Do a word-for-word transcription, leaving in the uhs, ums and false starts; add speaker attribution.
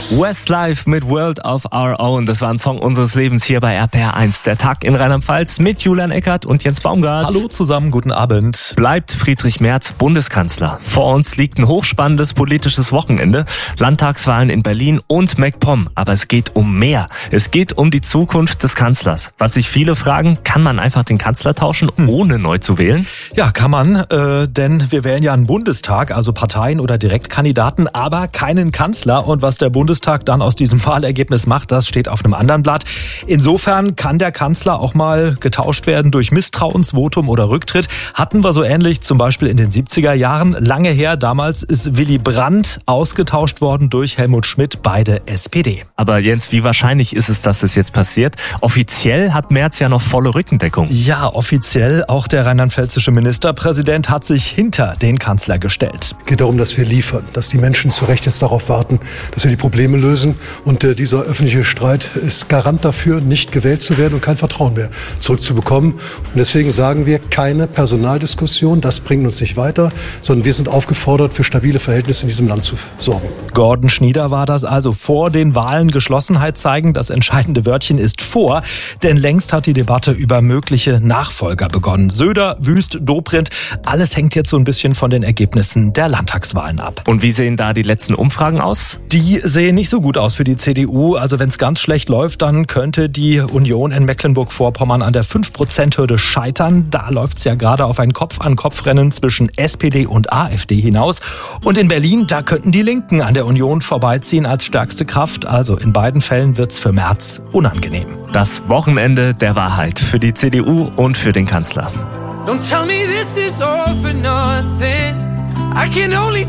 Speaker 1: Westlife mit World of Our Own. Das war ein Song unseres Lebens hier bei R P R eins. Der Tag in Rheinland-Pfalz mit Julian Eckert und Jens Baumgart.
Speaker 2: Hallo zusammen, guten Abend.
Speaker 1: Bleibt Friedrich Merz Bundeskanzler? Vor uns liegt ein hochspannendes politisches Wochenende. Landtagswahlen in Berlin und MacPom. Aber es geht um mehr. Es geht um die Zukunft des Kanzlers. Was sich viele fragen, kann man einfach den Kanzler tauschen, hm. ohne neu zu wählen?
Speaker 2: Ja, kann man, äh, denn wir wählen ja einen Bundestag, also Parteien oder Direktkandidaten, aber keinen Kanzler. Und was der Bundestag dann aus diesem Wahlergebnis macht, das steht auf einem anderen Blatt. Insofern kann der Kanzler auch mal getauscht werden durch Misstrauensvotum oder Rücktritt. Hatten wir so ähnlich zum Beispiel in den siebziger Jahren. Lange her, damals ist Willy Brandt ausgetauscht worden durch Helmut Schmidt, beide S P D.
Speaker 1: Aber Jens, wie wahrscheinlich ist es, dass das jetzt passiert? Offiziell hat Merz ja noch volle Rückendeckung.
Speaker 2: Ja, offiziell. Auch der rheinland-pfälzische Ministerpräsident hat sich hinter den Kanzler gestellt.
Speaker 3: Es geht darum, dass wir liefern, dass die Menschen zu Recht jetzt darauf warten, dass wir die Probleme lösen. Und äh, dieser öffentliche Streit ist Garant dafür, nicht gewählt zu werden und kein Vertrauen mehr zurückzubekommen. Und deswegen sagen wir, keine Personaldiskussion, das bringt uns nicht weiter, sondern wir sind aufgefordert, für stabile Verhältnisse in diesem Land zu sorgen.
Speaker 2: Gordon Schnieder war das also. Vor den Wahlen Geschlossenheit zeigen. Das entscheidende Wörtchen ist vor, denn längst hat die Debatte über mögliche Nachfolger begonnen. Söder, Wüst, Dobrindt, alles hängt jetzt so ein bisschen von den Ergebnissen der Landtagswahlen ab.
Speaker 1: Und wie sehen da die letzten Umfragen aus?
Speaker 2: Die sehen nicht so gut aus für die C D U. Also wenn es ganz schlecht läuft, dann könnte die Union in Mecklenburg-Vorpommern an der fünf Prozent Hürde scheitern. Da läuft es ja gerade auf ein Kopf-an-Kopf-Rennen zwischen S P D und AfD hinaus. Und in Berlin, da könnten die Linken an der Union vorbeiziehen als stärkste Kraft. Also in beiden Fällen wird es für Merz unangenehm.
Speaker 1: Das Wochenende der Wahrheit für die C D U und für den Kanzler.
Speaker 4: Don't tell me this is all for nothing. I can only